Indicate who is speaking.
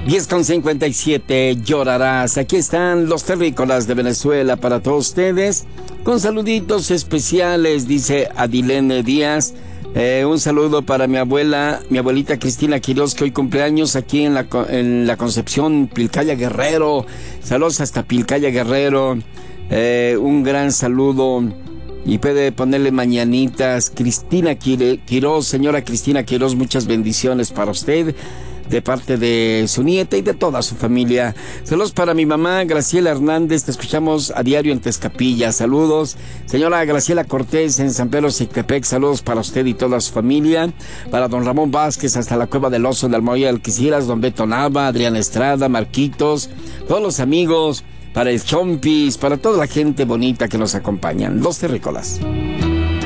Speaker 1: 10:57, llorarás. Aquí están los terrícolas de Venezuela para todos ustedes, con saluditos especiales, dice Adilene Díaz. Un saludo para mi abuelita Cristina Quiroz, que hoy cumpleaños aquí en la Concepción, Pilcaya Guerrero. Saludos hasta Pilcaya Guerrero. Un gran saludo. Y puede ponerle mañanitas. Cristina Quiroz, señora Cristina Quiroz, muchas bendiciones para usted, de parte de su nieta y de toda su familia. Saludos para mi mamá Graciela Hernández, te escuchamos a diario en Tezcapilla. Saludos, señora Graciela Cortés en San Pedro Sictepec, saludos para usted y toda su familia. Para don Ramón Vázquez hasta la Cueva del Oso de Almohadilla de Algeciras, don Beto Nava, Adrián Estrada, Marquitos, todos los amigos, para el Chompis, para toda la gente bonita que nos acompañan. Los terrícolas.